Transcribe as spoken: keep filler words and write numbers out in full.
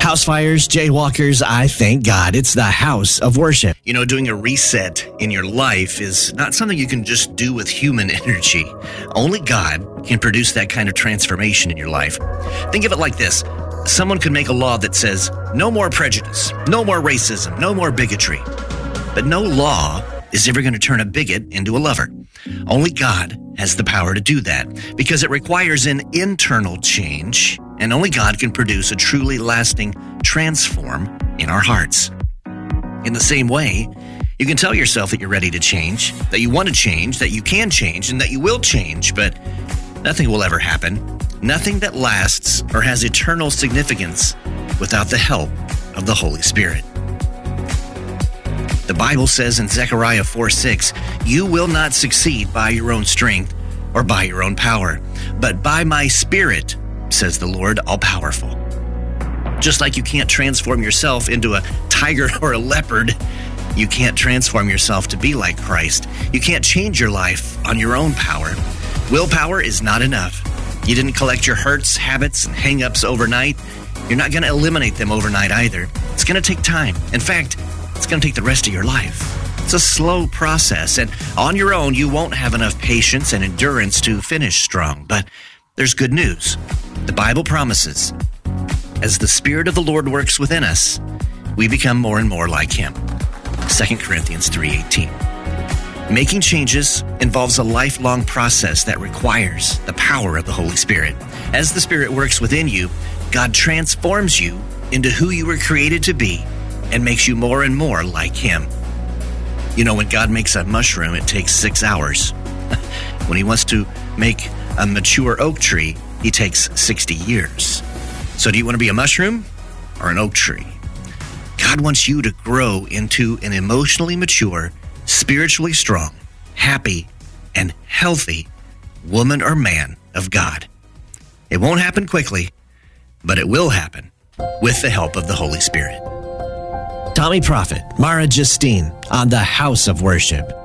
House fires, jaywalkers, I thank God it's the house of worship. You know, doing a reset in your life is not something you can just do with human energy. Only God can produce that kind of transformation in your life. Think of it like this. Someone could make a law that says no more prejudice, no more racism, no more bigotry. But no law is ever going to turn a bigot into a lover. Only God has the power to do that because it requires an internal change, and only God can produce a truly lasting transform in our hearts. In the same way, you can tell yourself that you're ready to change, that you want to change, that you can change, and that you will change, but nothing will ever happen. Nothing that lasts or has eternal significance without the help of the Holy Spirit. The Bible says in Zechariah four six, you will not succeed by your own strength or by your own power, but by my Spirit, says the Lord all-powerful. Just like you can't transform yourself into a tiger or a leopard, you can't transform yourself to be like Christ. You can't change your life on your own power. Willpower is not enough. You didn't collect your hurts, habits, and hang-ups overnight. You're not going to eliminate them overnight either. It's going to take time. In fact, it's going to take the rest of your life. It's a slow process, and on your own, you won't have enough patience and endurance to finish strong. But there's good news. The Bible promises, as the Spirit of the Lord works within us, we become more and more like Him. Second Corinthians three eighteen. Making changes involves a lifelong process that requires the power of the Holy Spirit. As the Spirit works within you, God transforms you into who you were created to be and makes you more and more like Him. You know, when God makes a mushroom, it takes six hours. When He wants to make a mature oak tree, He takes sixty years. So do you want to be a mushroom or an oak tree? God wants you to grow into an emotionally mature, spiritually strong, happy, and healthy woman or man of God. It won't happen quickly, but it will happen with the help of the Holy Spirit. Tommy Prophet, Mara Justine on the House of Worship.